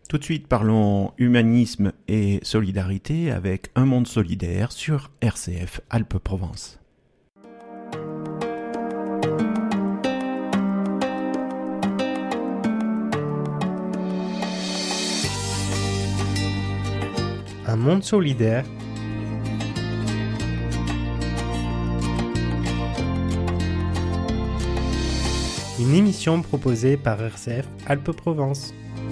Tout de suite, parlons humanisme et solidarité avec Un monde solidaire sur RCF Alpes-Provence. Un monde solidaire. Une émission proposée par RCF Alpes-Provence.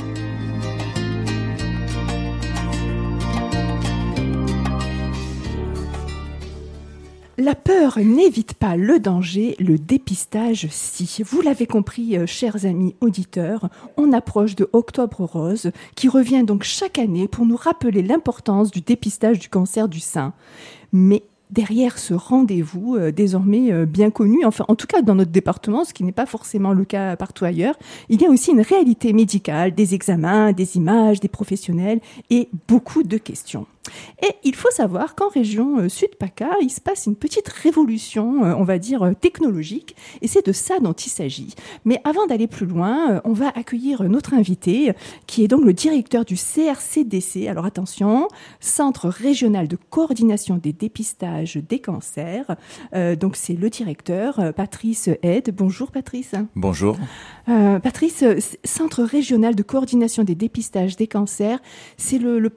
La peur n'évite pas le danger, le dépistage si. Vous l'avez compris, chers amis auditeurs, on approche de Octobre Rose, qui revient donc chaque année pour nous rappeler l'importance du dépistage du cancer du sein. Mais derrière ce rendez-vous désormais bien connu, enfin en tout cas dans notre département, ce qui n'est pas forcément le cas partout ailleurs, il y a aussi une réalité médicale, des examens, des images, des professionnels et beaucoup de questions. Et il faut savoir qu'en région Sud-PACA, il se passe une petite révolution, on va dire, technologique, et c'est de ça dont il s'agit. Mais avant d'aller plus loin, on va accueillir notre invité, qui est donc le directeur du CRCDC. Alors attention, Centre Régional de Coordination des Dépistages des Cancers. Donc c'est le directeur, Patrice Aide. Bonjour Patrice. Bonjour. Patrice, Centre Régional de Coordination des Dépistages des Cancers, c'est le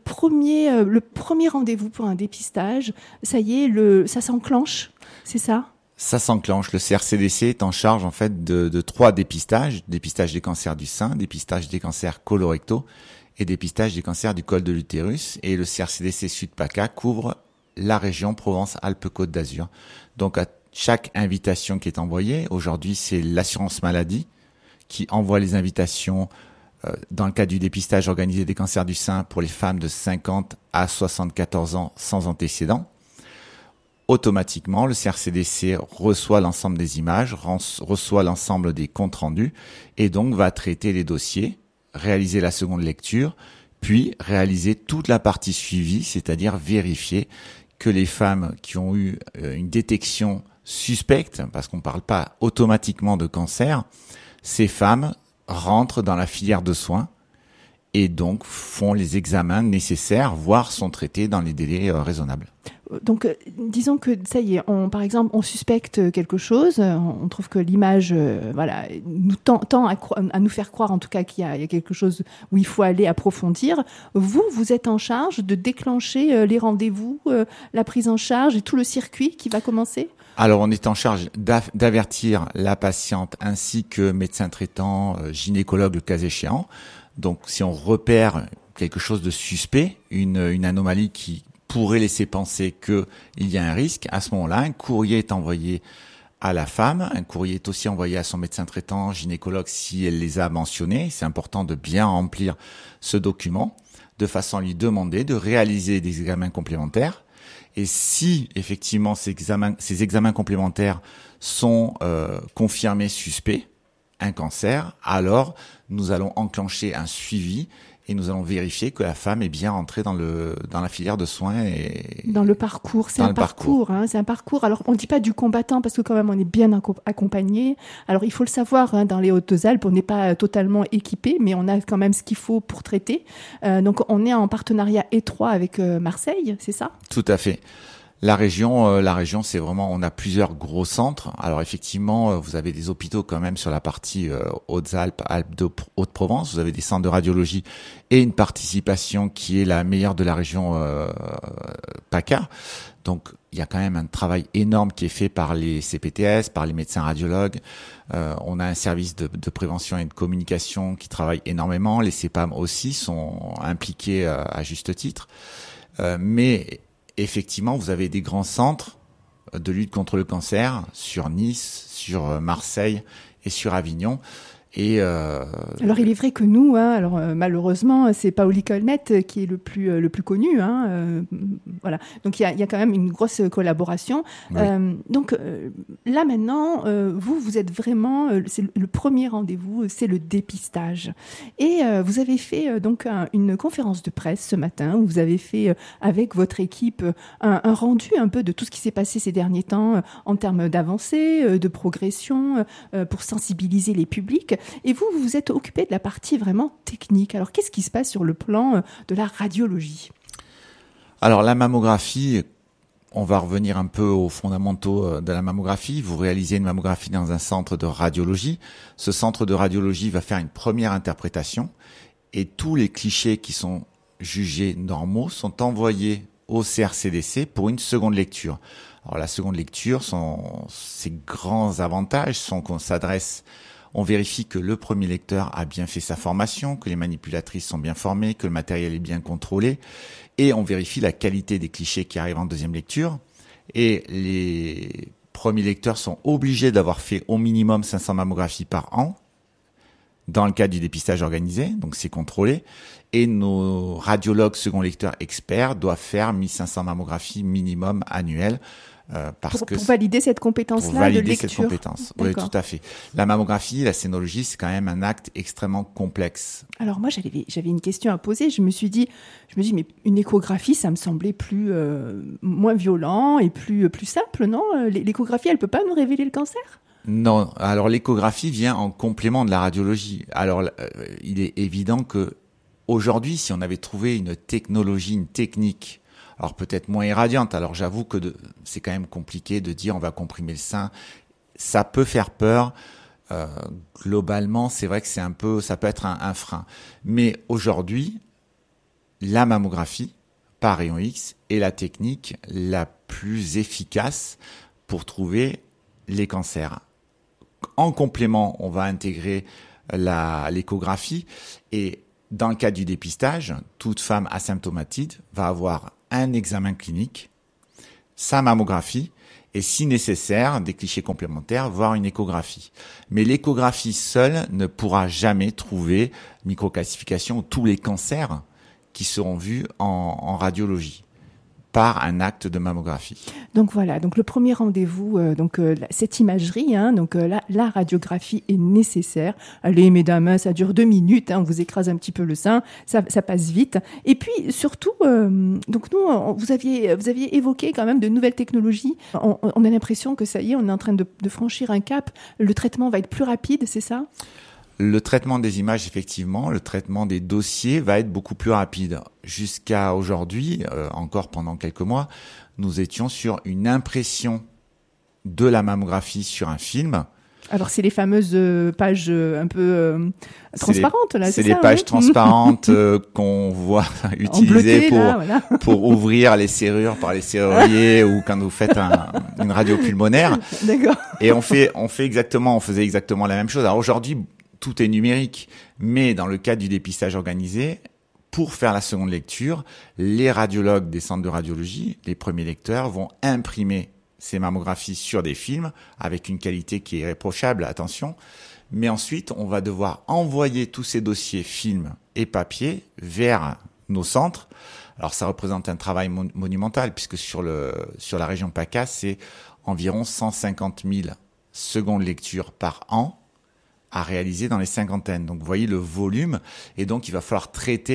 premier rendez-vous pour un dépistage. Ça y est, ça s'enclenche, c'est ça ? Ça s'enclenche. Le CRCDC est en charge en fait de 3 dépistages. Dépistage des cancers du sein, dépistage des cancers colorectaux et dépistage des cancers du col de l'utérus. Et le CRCDC Sud-PACA couvre la région Provence-Alpes-Côte d'Azur. Donc à chaque invitation qui est envoyée, aujourd'hui c'est l'assurance maladie qui envoie les invitations dans le cadre du dépistage organisé des cancers du sein pour les femmes de 50 à 74 ans sans antécédents. Automatiquement, le CRCDC reçoit l'ensemble des images, reçoit l'ensemble des comptes rendus et donc va traiter les dossiers, réaliser la seconde lecture, puis réaliser toute la partie suivie, c'est-à-dire vérifier que les femmes qui ont eu une détection suspecte, parce qu'on ne parle pas automatiquement de cancer, ces femmes rentrent dans la filière de soins et donc font les examens nécessaires, voire sont traitées dans les délais raisonnables. Donc, disons que ça y est, par exemple, on suspecte quelque chose, on trouve que l'image, nous tend à nous faire croire, en tout cas, qu'il y a quelque chose où il faut aller approfondir. Vous êtes en charge de déclencher les rendez-vous, la prise en charge et tout le circuit qui va commencer ? Alors, on est en charge d'avertir la patiente ainsi que médecin traitant, gynécologue le cas échéant. Donc, si on repère quelque chose de suspect, une anomalie qui pourrait laisser penser qu'il y a un risque, à ce moment-là, un courrier est envoyé à la femme. Un courrier est aussi envoyé à son médecin traitant, gynécologue, si elle les a mentionnés. C'est important de bien remplir ce document de façon à lui demander de réaliser des examens complémentaires. Et si effectivement ces examens complémentaires sont confirmés suspects, un cancer, alors nous allons enclencher un suivi et nous allons vérifier que la femme est bien rentrée dans la filière de soins et dans le parcours. C'est un parcours. C'est un parcours. Alors on ne dit pas du combattant parce que quand même on est bien accompagné. Alors il faut le savoir, dans les Hautes-Alpes, on n'est pas totalement équipé, mais on a quand même ce qu'il faut pour traiter. Donc on est en partenariat étroit avec Marseille, c'est ça ? Tout à fait. La région, c'est vraiment, on a plusieurs gros centres. Alors effectivement, vous avez des hôpitaux quand même sur la partie Hautes-Alpes, Alpes de Haute-Provence. Vous avez des centres de radiologie et une participation qui est la meilleure de la région PACA. Donc il y a quand même un travail énorme qui est fait par les CPTS, par les médecins radiologues. On a un service de prévention et de communication qui travaille énormément. Les CEPAM aussi sont impliqués à juste titre. Mais effectivement, vous avez des grands centres de lutte contre le cancer sur Nice, sur Marseille et sur Avignon. Alors il est vrai que nous, malheureusement, c'est Paoli Colmet qui est le plus connu. Voilà. Donc il y a quand même une grosse collaboration. Oui. Donc là maintenant, vous êtes vraiment, c'est le premier rendez-vous, c'est le dépistage. Et vous avez fait donc une conférence de presse ce matin où vous avez fait avec votre équipe un rendu un peu de tout ce qui s'est passé ces derniers temps en termes d'avancées, de progression, pour sensibiliser les publics. Et vous vous êtes occupé de la partie vraiment technique. Alors, qu'est-ce qui se passe sur le plan de la radiologie ? Alors, la mammographie, on va revenir un peu aux fondamentaux de la mammographie. Vous réalisez une mammographie dans un centre de radiologie. Ce centre de radiologie va faire une première interprétation et tous les clichés qui sont jugés normaux sont envoyés au CRCDC pour une seconde lecture. Alors la seconde lecture, ses grands avantages sont on vérifie que le premier lecteur a bien fait sa formation, que les manipulatrices sont bien formées, que le matériel est bien contrôlé, et on vérifie la qualité des clichés qui arrivent en deuxième lecture. Et les premiers lecteurs sont obligés d'avoir fait au minimum 500 mammographies par an, dans le cadre du dépistage organisé, donc c'est contrôlé. Et nos radiologues second lecteurs experts doivent faire 1500 mammographies minimum annuelles. Pour valider cette compétence-là de lecture. Cette compétence. Oui, tout à fait. La mammographie, la scénologie, c'est quand même un acte extrêmement complexe. Alors moi, j'avais une question à poser. Je me suis dit, mais une échographie, ça me semblait moins violent et plus simple, non ? L'échographie, elle peut pas nous révéler le cancer ? Non. Alors l'échographie vient en complément de la radiologie. Alors il est évident que aujourd'hui, si on avait trouvé une technologie, une technique, alors peut-être moins irradiante. Alors j'avoue que c'est quand même compliqué de dire on va comprimer le sein. Ça peut faire peur. Globalement, c'est vrai que ça peut être un frein. Mais aujourd'hui, la mammographie par rayon X est la technique la plus efficace pour trouver les cancers. En complément, on va intégrer l'échographie et dans le cas du dépistage, toute femme asymptomatique va avoir un examen clinique, sa mammographie et si nécessaire, des clichés complémentaires, voire une échographie. Mais l'échographie seule ne pourra jamais trouver microclassification ou tous les cancers qui seront vus en radiologie par un acte de mammographie. Donc voilà, donc le premier rendez-vous, cette imagerie, la radiographie est nécessaire. Allez mesdames, ça dure 2 minutes, on vous écrase un petit peu le sein, ça passe vite. Et puis surtout, donc nous, vous aviez évoqué quand même de nouvelles technologies. On a l'impression que ça y est, on est en train de franchir un cap. Le traitement va être plus rapide, c'est ça ? Le traitement des images, effectivement, le traitement des dossiers va être beaucoup plus rapide. Jusqu'à aujourd'hui, encore pendant quelques mois, nous étions sur une impression de la mammographie sur un film. Alors, c'est les fameuses pages un peu transparentes, là, c'est ça, les pages transparentes qu'on voit utiliser pour ouvrir les serrures par les serruriers ou quand vous faites une radio pulmonaire. D'accord. Et on faisait exactement la même chose. Alors aujourd'hui, tout est numérique, mais dans le cadre du dépistage organisé, pour faire la seconde lecture, les radiologues des centres de radiologie, les premiers lecteurs, vont imprimer ces mammographies sur des films avec une qualité qui est irréprochable, attention. Mais ensuite, on va devoir envoyer tous ces dossiers films et papier vers nos centres. Alors, ça représente un travail monumental puisque sur la région PACA, c'est environ 150 000 secondes lectures par an à réaliser dans les cinquantaines. Donc, vous voyez le volume. Et donc, il va falloir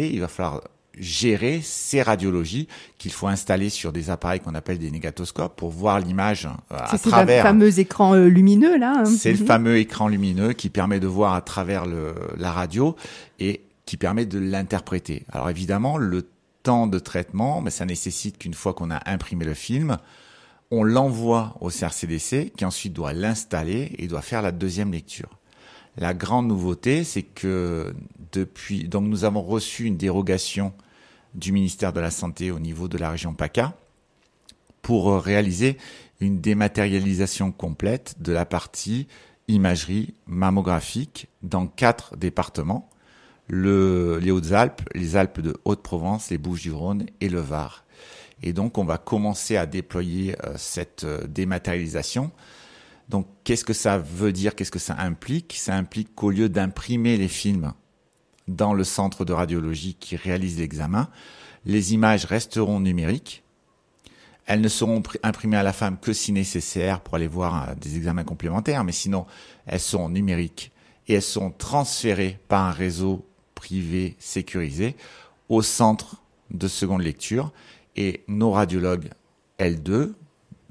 gérer ces radiologies qu'il faut installer sur des appareils qu'on appelle des négatoscopes pour voir l'image à travers. C'est le fameux écran lumineux, là. C'est le fameux écran lumineux qui permet de voir à travers la radio et qui permet de l'interpréter. Alors, évidemment, le temps de traitement, mais ça nécessite qu'une fois qu'on a imprimé le film, on l'envoie au CRCDC qui ensuite doit l'installer et doit faire la deuxième lecture. La grande nouveauté, c'est que donc nous avons reçu une dérogation du ministère de la Santé au niveau de la région PACA pour réaliser une dématérialisation complète de la partie imagerie mammographique dans 4 départements, les Hautes-Alpes, les Alpes de Haute-Provence, les Bouches-du-Rhône et le Var. Et donc, on va commencer à déployer cette dématérialisation. Donc, qu'est-ce que ça veut dire? Qu'est-ce que ça implique? Ça implique qu'au lieu d'imprimer les films dans le centre de radiologie qui réalise l'examen, les images resteront numériques. Elles ne seront imprimées à la femme que si nécessaire pour aller voir des examens complémentaires, mais sinon, elles seront numériques et elles seront transférées par un réseau privé sécurisé au centre de seconde lecture. Et nos radiologues L2,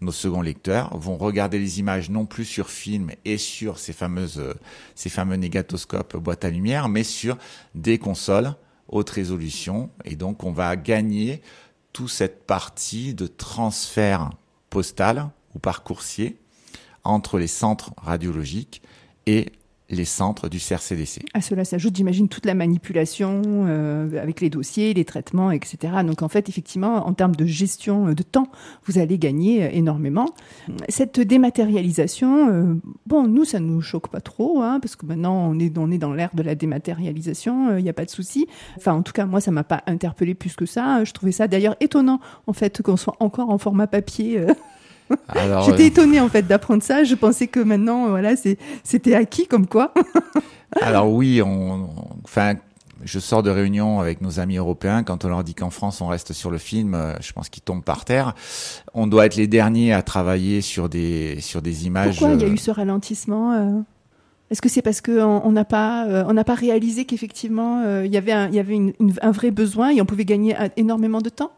nos seconds lecteurs, vont regarder les images non plus sur film et sur ces fameux négatoscopes boîte à lumière, mais sur des consoles haute résolution. Et donc, on va gagner toute cette partie de transfert postal ou par coursier entre les centres radiologiques et les centres du CRCDC. À cela s'ajoute, j'imagine, toute la manipulation avec les dossiers, les traitements, etc. Donc en fait, effectivement, en termes de gestion de temps, vous allez gagner énormément. Cette dématérialisation, nous, ça nous choque pas trop, parce que maintenant, on est dans l'ère de la dématérialisation, il n'y a pas de souci. Enfin, en tout cas, moi, ça m'a pas interpellé plus que ça. Je trouvais ça d'ailleurs étonnant, en fait, qu'on soit encore en format papier. Alors, j'étais étonnée en fait d'apprendre ça. Je pensais que maintenant, c'était acquis comme quoi. Alors oui, je sors de réunion avec nos amis européens. Quand on leur dit qu'en France on reste sur le film, je pense qu'ils tombent par terre. On doit être les derniers à travailler sur des images. Pourquoi il y a eu ce ralentissement Est-ce que c'est parce qu'on n'a pas réalisé qu'effectivement il y avait un vrai besoin et on pouvait gagner énormément de temps?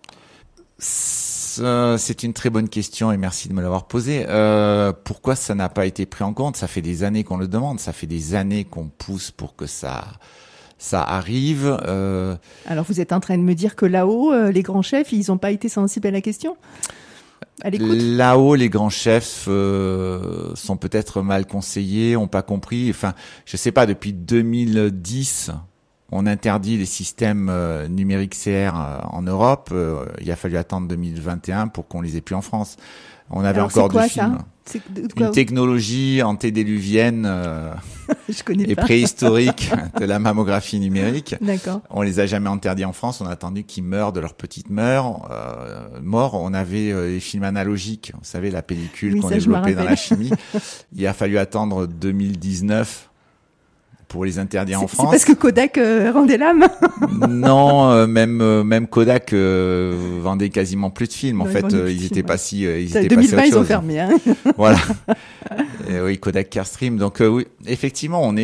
C'est une très bonne question et merci de me l'avoir posée. Pourquoi ça n'a pas été pris en compte? Ça fait des années qu'on le demande, ça fait des années qu'on pousse pour que ça arrive. Alors vous êtes en train de me dire que là-haut, les grands chefs, ils n'ont pas été sensibles à la question? À l'écoute? Là-haut, les grands chefs sont peut-être mal conseillés, ont pas compris. Enfin, je sais pas, depuis 2010... on interdit les systèmes numériques CR en Europe. Il a fallu attendre 2021 pour qu'on les ait plus en France. On avait encore du film. Une technologie antédiluvienne et préhistorique de la mammographie numérique. D'accord. On les a jamais interdits en France. On a attendu qu'ils meurent de leur petite mort. On avait les films analogiques. Vous savez, la pellicule qu'on développait dans la chimie. Il a fallu attendre 2019 pour les interdire en France. C'est parce que Kodak rendait l'âme? Non, même Kodak vendait quasiment plus de films. En fait, ils étaient pas si, ils étaient 2020, passés ils ont fermé. Voilà. Et oui, Kodak Carestream. Donc oui, effectivement, on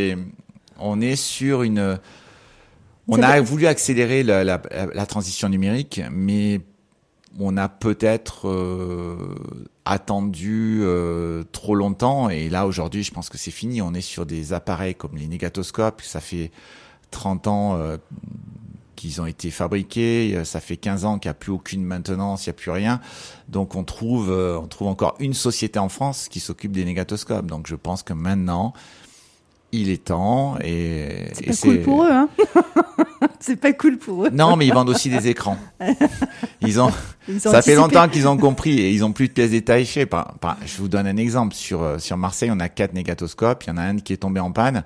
a voulu accélérer la transition numérique, mais on a peut-être attendu trop longtemps et là aujourd'hui je pense que c'est fini. On est sur des appareils comme les négatoscopes, ça fait 30 ans qu'ils ont été fabriqués, ça fait 15 ans qu'il n'y a plus aucune maintenance, il n'y a plus rien. Donc on trouve encore une société en France qui s'occupe des négatoscopes. Donc je pense que maintenant il est temps et c'est pas cool pour eux, C'est pas cool pour eux. Non, mais ils vendent aussi des écrans. Ça fait longtemps qu'ils ont compris et ils ont plus de pièces détachées. Je vous donne un exemple. Sur Marseille, on a 4 négatoscopes. Il y en a un qui est tombé en panne.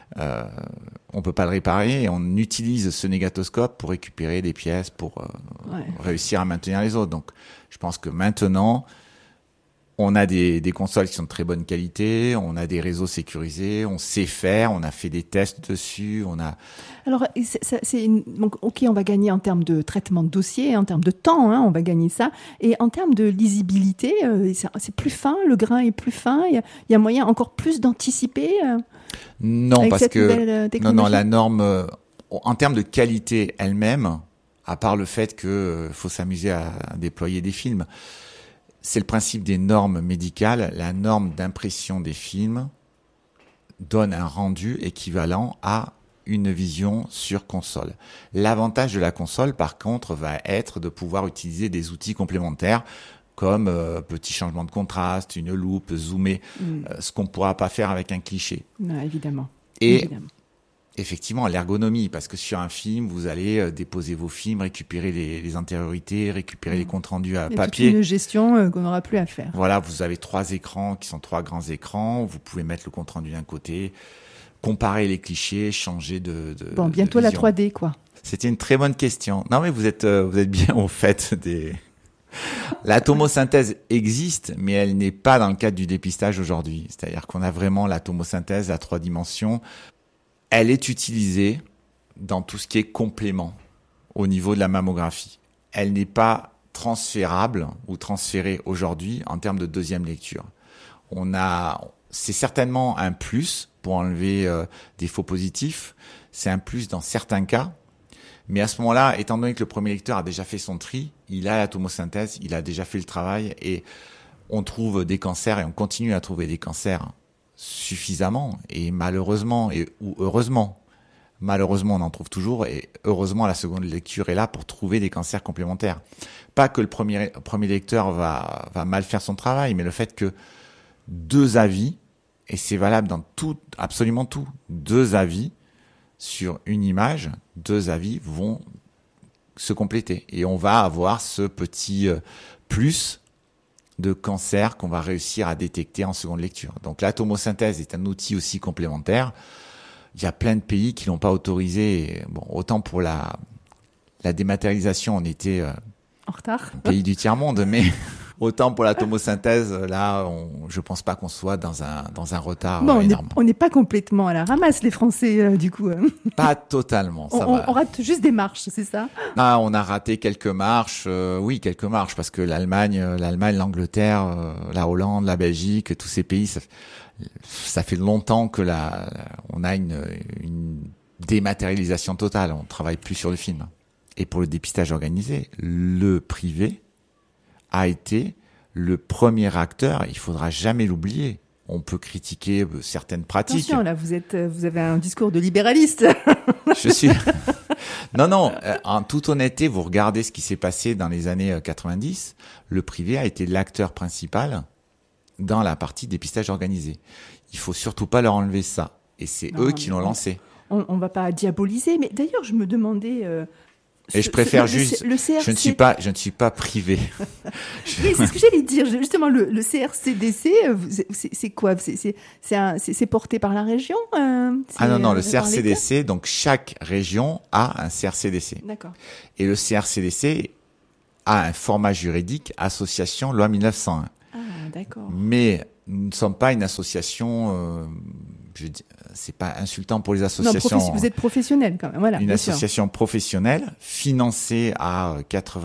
On peut pas le réparer et on utilise ce négatoscope pour récupérer des pièces pour réussir à maintenir les autres. Donc, je pense que maintenant, on a des consoles qui sont de très bonne qualité, on a des réseaux sécurisés, on sait faire, on a fait des tests dessus, Alors, donc, ok, on va gagner en termes de traitement de dossier, en termes de temps, on va gagner ça. Et en termes de lisibilité, c'est plus fin, le grain est plus fin, il y a moyen encore plus d'anticiper Non, parce que la norme, en termes de qualité elle-même, à part le fait que faut s'amuser à déployer des films, c'est le principe des normes médicales. La norme d'impression des films donne un rendu équivalent à une vision sur console. L'avantage de la console, par contre, va être de pouvoir utiliser des outils complémentaires comme petit changement de contraste, une loupe, zoomer, ce qu'on ne pourra pas faire avec un cliché. Non, évidemment. Et effectivement, l'ergonomie, parce que sur un film, vous allez déposer vos films, récupérer les antériorités, récupérer les comptes rendus à papier. Toute une gestion qu'on n'aura plus à faire. Voilà, vous avez 3 écrans qui sont 3 grands écrans. Vous pouvez mettre le compte rendu d'un côté, comparer les clichés, changer de bientôt de la vision. 3D, quoi. C'était une très bonne question. Non, mais vous êtes bien au fait des... La tomosynthèse existe, mais elle n'est pas dans le cadre du dépistage aujourd'hui. C'est-à-dire qu'on a vraiment la tomosynthèse à 3 dimensions. Elle est utilisée dans tout ce qui est complément au niveau de la mammographie. Elle n'est pas transférable ou transférée aujourd'hui en termes de deuxième lecture. C'est certainement un plus pour enlever des faux positifs. C'est un plus dans certains cas. Mais à ce moment-là, étant donné que le premier lecteur a déjà fait son tri, il a la tomosynthèse, il a déjà fait le travail et on trouve des cancers et on continue à trouver des cancers suffisamment et malheureusement ou heureusement. Malheureusement, on en trouve toujours et heureusement, la seconde lecture est là pour trouver des cancers complémentaires. Pas que le premier lecteur va mal faire son travail, mais le fait que 2 avis, et c'est valable dans tout, absolument tout, 2 avis sur une image, 2 avis vont se compléter et on va avoir ce petit plus de cancer qu'on va réussir à détecter en seconde lecture. Donc la tomosynthèse est un outil aussi complémentaire. Il y a plein de pays qui l'ont pas autorisé. Bon, autant pour la dématérialisation, on était en retard. Pays du tiers-monde, mais autant pour la tomosynthèse, là, je pense pas qu'on soit dans un retard énorme. On n'est pas complètement à la ramasse, les Français, du coup. Pas totalement, ça va. On rate juste des marches, c'est ça? Ah, on a raté quelques marches, quelques marches, parce que l'Allemagne, l'Angleterre, la Hollande, la Belgique, tous ces pays, ça fait longtemps que on a une dématérialisation totale. On travaille plus sur le film. Et pour le dépistage organisé, le privé a été le premier acteur. Il faudra jamais l'oublier. On peut critiquer certaines pratiques. Attention, là, vous avez un discours de libéraliste. Je suis. Non. En toute honnêteté, vous regardez ce qui s'est passé dans les années 90. Le privé a été l'acteur principal dans la partie dépistage organisé. Il faut surtout pas leur enlever ça. Et c'est eux qui l'ont lancé. On va pas diaboliser, mais d'ailleurs, je me demandais. Et je préfère juste. Le CRC... Je ne suis pas privé. Oui, c'est ce que j'allais dire. Justement, le CRCDC, c'est quoi? C'est porté par la région? Non, le CRCDC. Donc chaque région a un CRCDC. D'accord. Et le CRCDC a un format juridique, association loi 1901. Ah, d'accord. Mais nous ne sommes pas une association. C'est pas insultant pour les associations. Non, vous êtes professionnel quand même. Voilà. Une association professionnelle financée à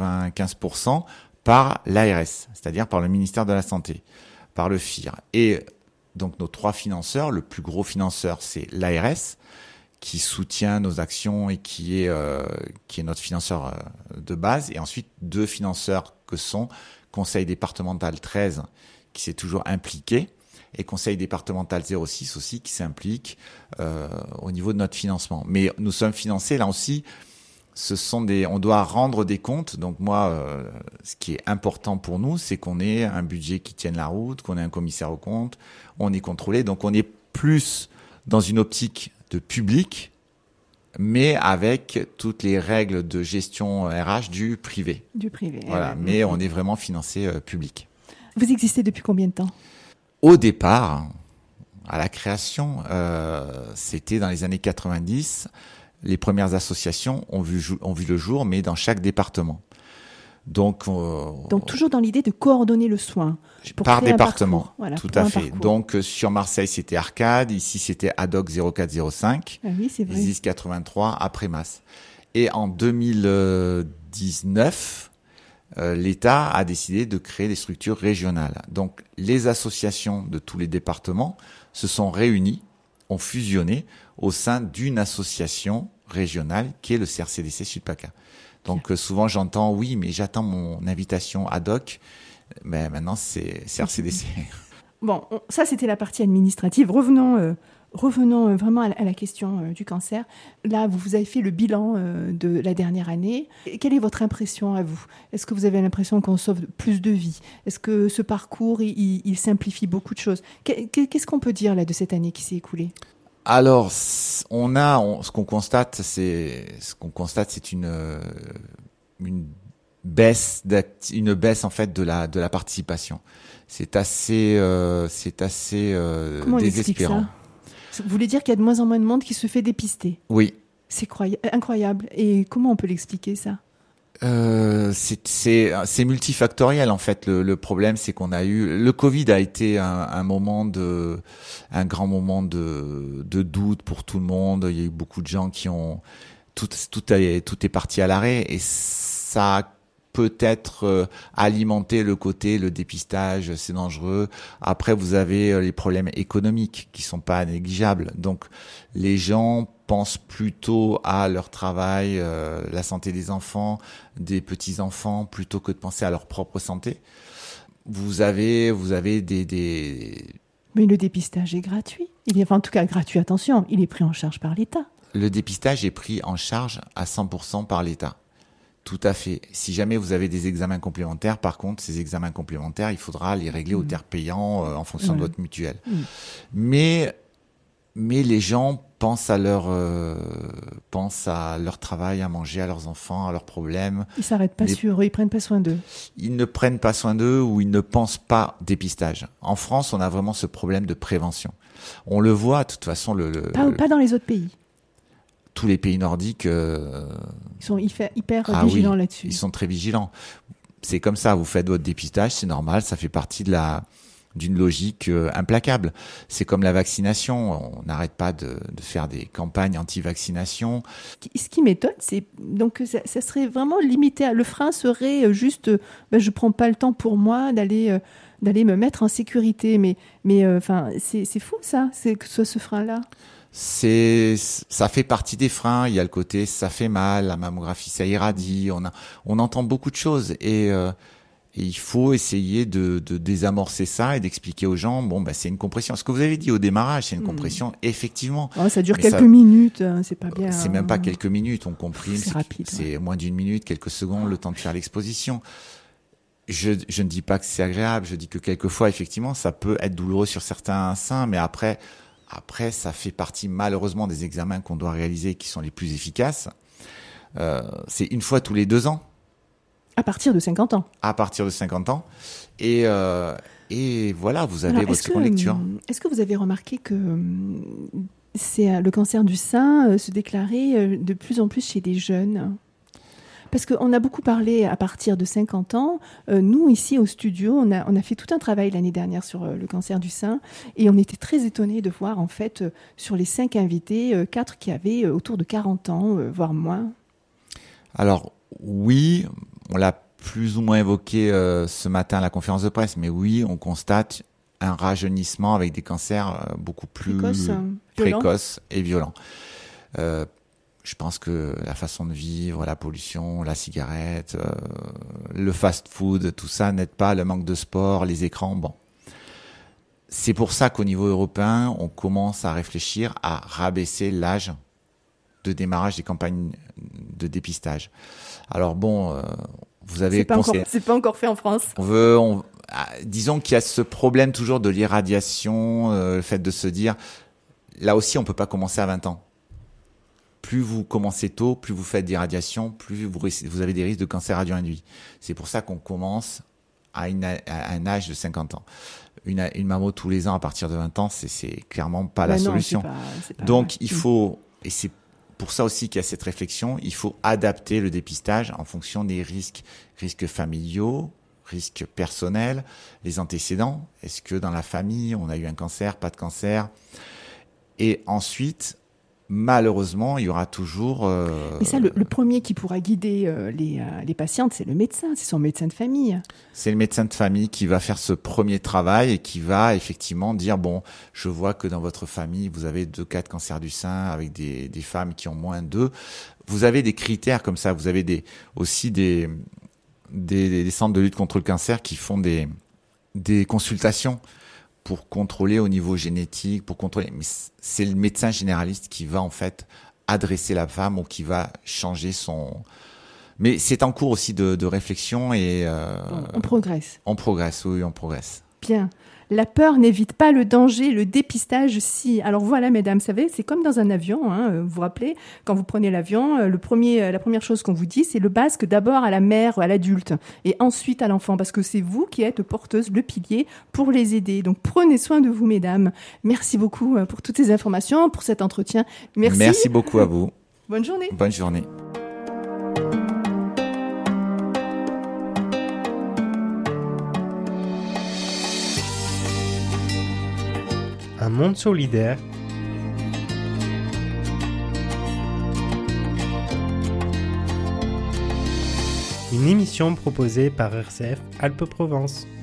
95% par l'ARS, c'est-à-dire par le ministère de la Santé, par le FIR. Et donc nos 3 financeurs, le plus gros financeur, c'est l'ARS, qui soutient nos actions et qui est notre financeur de base. Et ensuite 2 financeurs que sont Conseil départemental 13, qui s'est toujours impliqué, et Conseil départemental 06 aussi qui s'implique au niveau de notre financement. Mais nous sommes financés là aussi. On doit rendre des comptes. Donc moi, ce qui est important pour nous, c'est qu'on ait un budget qui tienne la route, qu'on ait un commissaire aux comptes, on est contrôlé. Donc on est plus dans une optique de public, mais avec toutes les règles de gestion RH du privé. Du privé. Voilà, mais on est vraiment financé public. Vous existez depuis combien de temps ? Au départ, à la création, c'était dans les années 90. Les premières associations ont vu le jour, mais dans chaque département. Donc toujours dans l'idée de coordonner le soin. Par département, voilà, tout à fait. Donc sur Marseille, c'était Arcade. Ici, c'était Ad-Hoc 0405. Ah oui, c'est vrai. Isis 83, après Masse. Et en 2019... l'État a décidé de créer des structures régionales. Donc, les associations de tous les départements se sont réunies, ont fusionné au sein d'une association régionale qui est le CRCDC Sud-PACA. Donc, souvent j'entends, oui, mais j'attends mon invitation ad hoc. Mais maintenant, c'est CRCDC. Bon, ça, c'était la partie administrative. Revenons vraiment à la question du cancer. Là, vous avez fait le bilan de la dernière année. Quelle est votre impression à vous ? Est-ce que vous avez l'impression qu'on sauve plus de vies ? Est-ce que ce parcours, il simplifie beaucoup de choses ? Qu'est-ce qu'on peut dire là de cette année qui s'est écoulée ? Alors, ce qu'on constate, c'est une baisse en fait de la participation. C'est assez Comment désespérant. Vous voulez dire qu'il y a de moins en moins de monde qui se fait dépister ? Oui. C'est incroyable. Et comment on peut l'expliquer, ça ? C'est multifactoriel en fait. Le problème, c'est qu'on a eu le Covid a été un grand moment de doute pour tout le monde. Il y a eu beaucoup de gens qui ont tout est parti à l'arrêt et ça a peut-être alimenter le dépistage, c'est dangereux. Après, vous avez les problèmes économiques qui sont pas négligeables. Donc, les gens pensent plutôt à leur travail, la santé des enfants, des petits-enfants, plutôt que de penser à leur propre santé. vous avez des... Mais le dépistage est gratuit. Il est en tout cas gratuit, attention, il est pris en charge par l'État. Le dépistage est pris en charge à 100% par l'État. Tout à fait. Si jamais vous avez des examens complémentaires, par contre, ces examens complémentaires, il faudra les régler au tiers payant en fonction de votre mutuelle. Mais les gens pensent à leur travail, à manger, à leurs enfants, à leurs problèmes. Ils s'arrêtent pas sur eux, ils prennent pas soin d'eux. Ils ne prennent pas soin d'eux ou ils ne pensent pas dépistage. En France, on a vraiment ce problème de prévention. On le voit, de toute façon, Pas dans les autres pays. Tous les pays nordiques... Ils sont hyper vigilants là-dessus. Ils sont très vigilants. C'est comme ça, vous faites votre dépistage, c'est normal, ça fait partie d'une logique implacable. C'est comme la vaccination, on n'arrête pas de faire des campagnes anti-vaccination. Ce qui m'étonne, c'est donc ça serait vraiment limité. Le frein serait juste, je prends pas le temps pour moi d'aller me mettre en sécurité. Mais c'est fou ça, c'est que ce frein-là. Ça fait partie des freins. Il y a le côté ça fait mal, la mammographie ça irradie. On entend beaucoup de choses et il faut essayer de désamorcer ça et d'expliquer aux gens c'est une compression. Ce que vous avez dit au démarrage, c'est une compression effectivement. Oh, ça dure quelques minutes, c'est pas bien. C'est même pas quelques minutes, on comprime. C'est rapide. C'est moins d'une minute, quelques secondes, le temps de faire l'exposition. Je ne dis pas que c'est agréable. Je dis que quelquefois effectivement ça peut être douloureux sur certains seins, mais après, ça fait partie malheureusement des examens qu'on doit réaliser qui sont les plus efficaces. C'est une fois tous les 2 ans. À partir de 50 ans. À partir de 50 ans. Et voilà, vous avez votre seconde lecture. Est-ce que vous avez remarqué que le cancer du sein se déclarait de plus en plus chez les jeunes ? Parce qu'on a beaucoup parlé à partir de 50 ans. Nous, ici au studio, on a fait tout un travail l'année dernière sur le cancer du sein. Et on était très étonnés de voir, en fait, sur les 5 invités, 4 qui avaient autour de 40 ans, voire moins. Alors, oui, on l'a plus ou moins évoqué ce matin à la conférence de presse. Mais oui, on constate un rajeunissement avec des cancers beaucoup plus précoces et violents. Je pense que la façon de vivre, la pollution, la cigarette, le fast-food, tout ça n'aide pas, le manque de sport, les écrans, C'est pour ça qu'au niveau européen, on commence à réfléchir à rabaisser l'âge de démarrage des campagnes de dépistage. Alors vous avez... C'est pas encore fait en France. Disons qu'il y a ce problème toujours de l'irradiation, le fait de se dire, là aussi on peut pas commencer à 20 ans. Plus vous commencez tôt, plus vous faites d'irradiation, plus vous avez des risques de cancer radio-induit. C'est pour ça qu'on commence à un âge de 50 ans. Une mammo tous les ans à partir de 20 ans, c'est clairement pas la solution. C'est pas Donc il faut, et c'est pour ça aussi qu'il y a cette réflexion, il faut adapter le dépistage en fonction des risques familiaux, risques personnels, les antécédents. Est-ce que dans la famille, on a eu un cancer, pas de cancer? Et ensuite, malheureusement, il y aura toujours... Mais ça, le premier qui pourra guider les patientes, c'est le médecin, c'est son médecin de famille. C'est le médecin de famille qui va faire ce premier travail et qui va effectivement dire, je vois que dans votre famille, vous avez 2 cas de cancer du sein avec des femmes qui ont moins 2. Vous avez des critères comme ça, vous avez aussi des centres de lutte contre le cancer qui font des consultations pour contrôler au niveau génétique, mais c'est le médecin généraliste qui va en fait adresser la femme ou qui va changer son... Mais c'est en cours aussi de réflexion et... On progresse. On progresse, oui, on progresse. Bien. La peur n'évite pas le danger, le dépistage si. Alors voilà, mesdames, vous savez, c'est comme dans un avion. Vous vous rappelez, quand vous prenez l'avion, la première chose qu'on vous dit, c'est le basque d'abord à la mère, à l'adulte, et ensuite à l'enfant, parce que c'est vous qui êtes porteuse, le pilier, pour les aider. Donc prenez soin de vous, mesdames. Merci beaucoup pour toutes ces informations, pour cet entretien. Merci. Merci beaucoup à vous. Bonne journée. Bonne journée. Un monde solidaire. Une émission proposée par RCF Alpes-Provence.